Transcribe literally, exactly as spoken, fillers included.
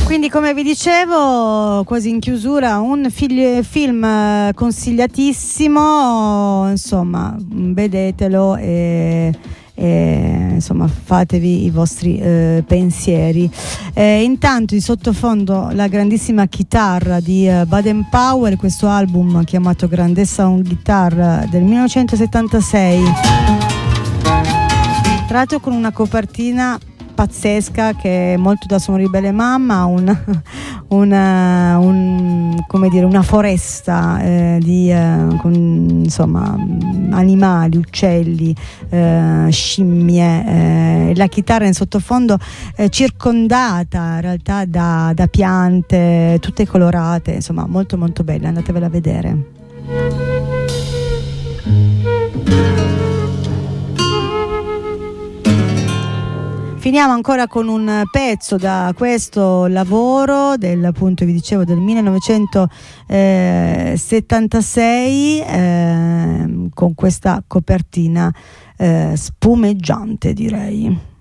Quindi, come vi dicevo, quasi in chiusura, un fil- film consigliatissimo, insomma, vedetelo e, e insomma fatevi i vostri eh, pensieri. Eh, intanto in sottofondo la grandissima chitarra di uh, Baden Powell, questo album chiamato Grande Sound Guitar del millenovecentosettantasei, tra l'altro con una copertina pazzesca che è molto da Sono ribelle mamma, un, una, un, come dire, una foresta eh, di eh, con, insomma animali, uccelli, eh, scimmie, eh, la chitarra in sottofondo eh, circondata in realtà da, da piante tutte colorate, insomma molto molto bella, andatevela a vedere. Finiamo ancora con un pezzo da questo lavoro del, appunto vi dicevo, del millenovecentosettantasei, eh, con questa copertina eh, spumeggiante, direi.